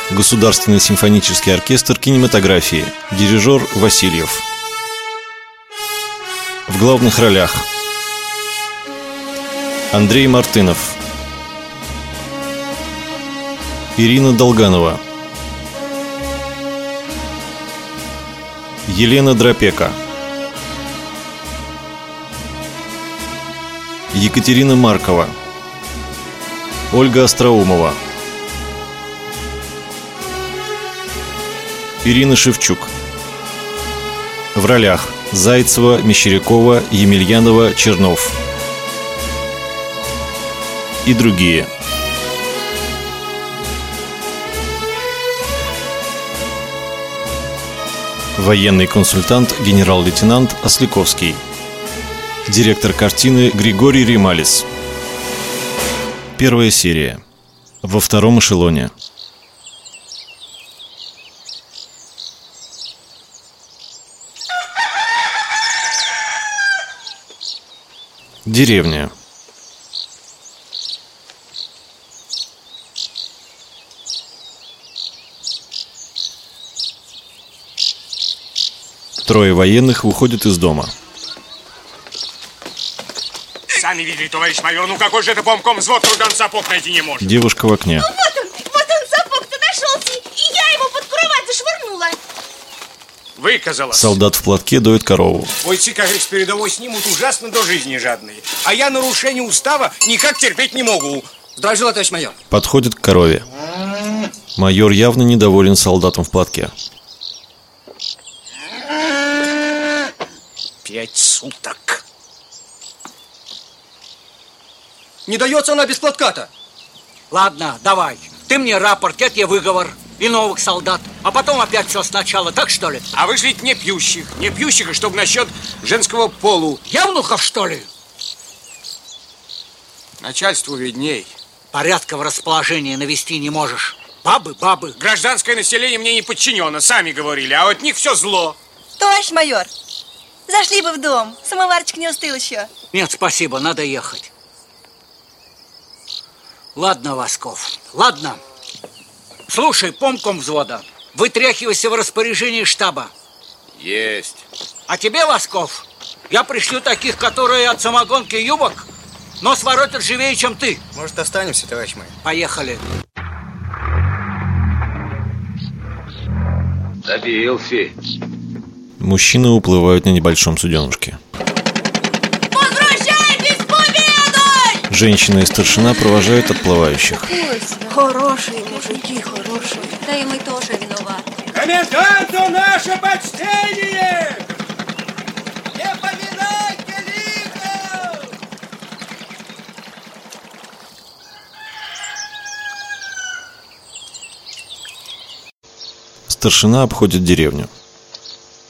Государственный симфонический оркестр кинематографии. Дирижер Васильев. В главных ролях: Андрей Мартынов, Ирина Долганова, Елена Дропека, Екатерина Маркова, Ольга Остроумова, Ирина Шевчук. В ролях: Зайцева, Мещерякова, Емельянова, Чернов и другие. Военный консультант генерал-лейтенант Осляковский. Директор картины Григорий Ремалис. Первая серия. Во втором эшелоне. Деревня. Трое военных выходят из дома. Сами видели, товарищ майор, ну какой же это помком взвод, когда он сапог найти не может? Девушка в окне. Ну вот он сапог-то нашелся, и я его под кровать зашвырнула. Выказала. Солдат в платке доит корову. Бойцы, как говорится, с передовой снимут ужасно до жизни жадные. А я нарушение устава никак терпеть не могу. Здравствуйте, товарищ майор. Подходит к корове. Майор явно недоволен солдатом в платке. 5 суток. Не дается она без платка-то. Ладно, давай. Ты мне рапорт, я тебе выговор. И новых солдат. А потом опять все сначала, так что ли? А вы шлите не пьющих, и чтобы насчет женского полу. Явнухов, что ли? Начальству видней. Порядка в расположении навести не можешь. Бабы. Гражданское население мне не подчинено, сами говорили, а от них все зло. Товарищ майор, зашли бы в дом, самоварчик не остыл еще. Нет, спасибо, надо ехать. Ладно, Васьков, ладно. Слушай, помком взвода, вытряхивайся в распоряжении штаба. Есть. А тебе, Васьков, я пришлю таких, которые от самогонки юбок, но своротят живее, чем ты. Может, останемся, товарищ майор? Поехали. Добился. Мужчины уплывают на небольшом суденышке. Возвращайтесь с победой! Женщина и старшина провожают отплывающих. Хорошие мужики, хорошие. Да и мы тоже виноваты. Коменданту наше почтение! Не поминайте лихо! Старшина обходит деревню.